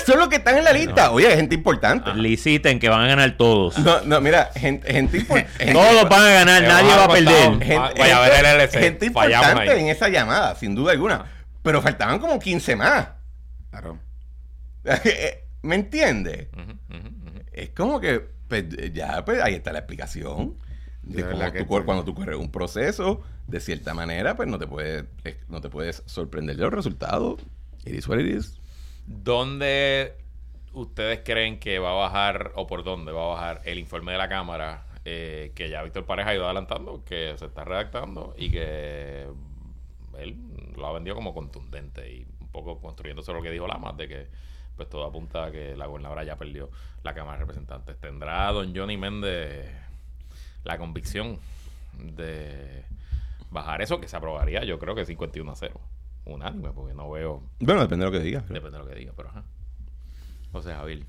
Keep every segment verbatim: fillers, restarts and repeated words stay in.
son los que están en la lista. Oye, hay gente importante. Ah, liciten que van a ganar todos. No, no, mira, gente, gente importante. Todos van a ganar, nadie va a perder. Gente, Vaya a ver el L C. gente importante en esa llamada, sin duda alguna. Pero faltaban como quince más. Claro. ¿Me entiendes? Uh-huh, uh-huh, uh-huh. Es como que pues, ya, pues ahí está la explicación. De De cómo que tú, sí. cuando tú corres un proceso, de cierta manera, pues no te puedes, no te puedes sorprender de los resultados. It is what it is. ¿Dónde ustedes creen que va a bajar, o por dónde va a bajar el informe de la Cámara eh, que ya Víctor Pareja ha ido adelantando, que se está redactando y que él lo ha vendido como contundente y un poco construyéndose lo que dijo Lamas, de que pues todo apunta a que la gobernadora ya perdió la Cámara de Representantes? ¿Tendrá don Johnny Méndez la convicción de bajar eso, que se aprobaría? Yo creo que cincuenta y uno a cero, unánime, porque no veo... Bueno, depende de lo que digas. Depende de lo que diga, pero ajá. O sea, Javier.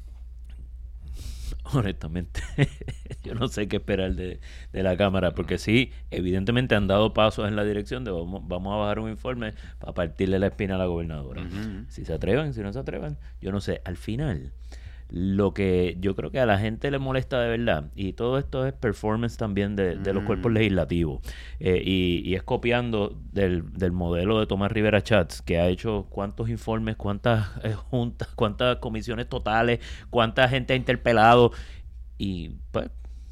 Honestamente, yo no sé qué esperar de, de la Cámara, porque sí, evidentemente han dado pasos en la dirección de vamos, vamos a bajar un informe para partirle la espina a la gobernadora. Uh-huh. Si se atrevan, si no se atrevan, yo no sé. Al final, lo que yo creo que a la gente le molesta de verdad, y todo esto es performance también de, de los Mm. cuerpos legislativos, eh, y, y es copiando del, del modelo de Tomás Rivera Chats, que ha hecho cuántos informes, cuántas eh, juntas, cuántas comisiones totales, cuánta gente ha interpelado, y pues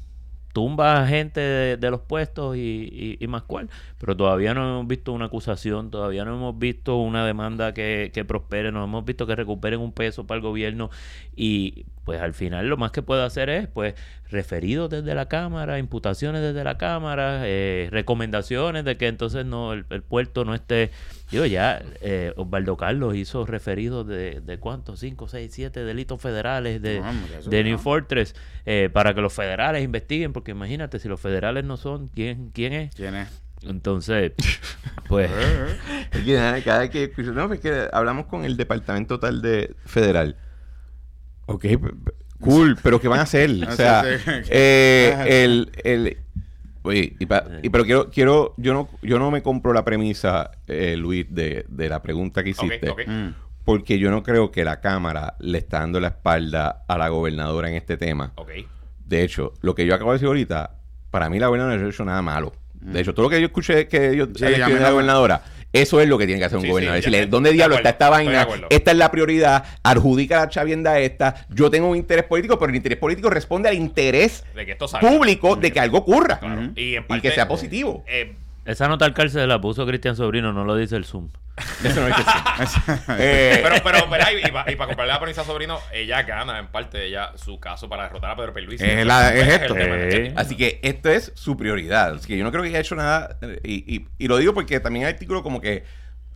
tumba a gente de, de los puestos y, y, y más cual, pero todavía no hemos visto una acusación, todavía no hemos visto una demanda que, que prospere, no hemos visto que recuperen un peso para el gobierno, y pues al final lo más que puede hacer es pues referidos desde la Cámara, imputaciones desde la Cámara, eh, recomendaciones de que entonces no el, el puerto no esté, digo ya, eh, Osvaldo Carlos hizo referidos de, de cuántos, cinco, seis, siete delitos federales de, No, hombre, eso de no. New Fortress, eh, para que los federales investiguen, porque imagínate, si los federales no son, ¿quién, quién es? ¿Quién es? Entonces, pues... Es que nada, cada que no, es que hablamos con el departamento tal de federal. Ok, p- p- cool, pero ¿qué van a hacer? O sea, Sí, sí. eh, el, el, oye, y, pa- y pero quiero, quiero, yo no, yo no me compro la premisa, eh, Luis, de, de la pregunta que hiciste, Ok, ok. Mm. porque yo no creo que la Cámara le está dando la espalda a la gobernadora en este tema. Ok. De hecho, lo que yo acabo de decir ahorita, para mí la gobernadora no ha hecho nada malo. De hecho, todo lo que yo escuché que ellos Sí, escribieron a mí de la no me- gobernadora, eso es lo que tiene que hacer un Sí, gobernador. sí, ya Decirle, sé. ¿dónde De diablo está acuerdo, esta estoy de vaina? acuerdo. Esta es la prioridad, adjudica la chavienda esta. Yo tengo un interés político, pero el interés político responde al interés De que esto salga. público de que algo ocurra. Claro. Ujú. Y, en Y parte, que sea positivo. eh, Esa nota al cárcel la puso Cristian Sobrino, no lo dice el Zoom. Eso no es que sí. Eh, pero, pero, pero, y, y para pa comprarle la premisa a Sobrino, ella gana en parte ella su caso para derrotar a Pedro Pierluisi. Es la- es el esto. tema Eh. energético. Así que esto es su prioridad. Así que yo no creo que haya hecho nada. Y, y, y lo digo porque también hay artículo como que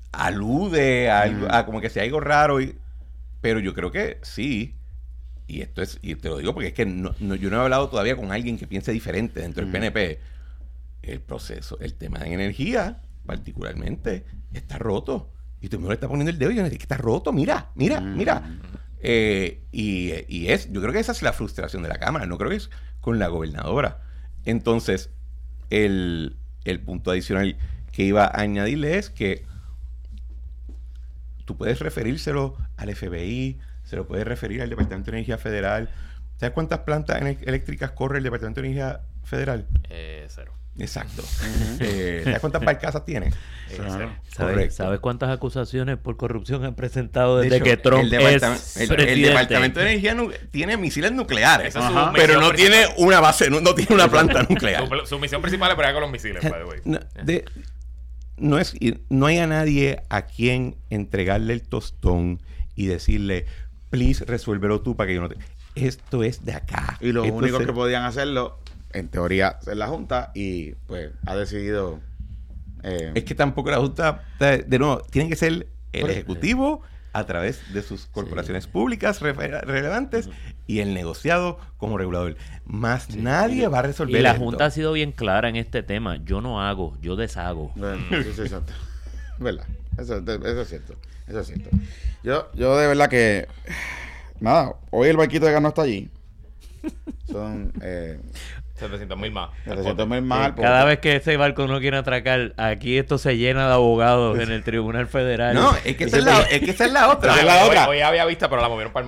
alude a, algo- Mm. a como que sea algo raro. Y, pero yo creo que sí. Y esto es, y te lo digo porque es que no, no- yo no he hablado todavía con alguien que piense diferente dentro del Mm. P N P. El proceso, el tema de energía, particularmente, está roto. Y todo el mundo le está poniendo el dedo y yo le digo que está roto. Mira, mira, Mm. mira. Eh, y, y es, yo creo que esa es la frustración de la Cámara, no creo que es con la gobernadora. Entonces, el, el punto adicional que iba a añadirle es que tú puedes referírselo al F B I, se lo puedes referir al Departamento de Energía Federal. ¿Sabes cuántas plantas ene- eléctricas corre el Departamento de Energía Federal? Eh, cero. Exacto. Eh, ¿Sabes cuántas barcazas tiene? Eh, Ajá. cero. ¿Sabes, Correcto. ¿Sabes cuántas acusaciones por corrupción han presentado De desde hecho, que Trump el, es departament- el- el presidente? Departamento de Energía nu- tiene misiles nucleares, Esa es su Ajá. misión pero no tiene principal. una base, no, no tiene una planta nuclear. Su, su misión principal es pelear con los misiles, by the way. No, de- no es, y no hay a nadie a quien entregarle el tostón y decirle, please, resuélvelo tú para que yo no te... Esto es de acá. Y los Esto únicos es- que podían hacerlo, en teoría, es la Junta, y pues ha decidido. eh, Es que tampoco la Junta, de, de nuevo, tiene que ser el Por- Ejecutivo a través de sus corporaciones públicas refe- relevantes y el negociado como regulador. Más nadie va a resolver Y la esto. Junta ha sido bien clara en este tema. Yo no hago, yo deshago. Bueno, sí, sí, exacto. ¿Verdad? Eso, eso es cierto. Eso es cierto. Yo, yo de verdad que. Nada, hoy el barquito de gas no está allí. Son eh, setecientos mil más. setecientos mil más. Eh, Cada vez que ese barco no quiere atracar, aquí esto se llena de abogados en el Tribunal Federal. No, es que esa es la, es que esa es la otra. Esa es la hoy, otra. hoy había vista, pero la movieron para el